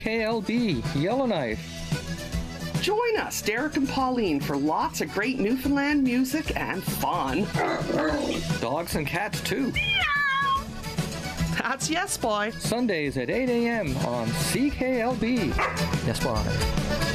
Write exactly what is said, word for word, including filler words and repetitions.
K L B Yellowknife. Join us, Derek and Pauline, for lots of great Newfoundland music and fun. Dogs and cats, too. That's Yes Boy. Sundays at eight a.m. on C K L B. Yes, boy.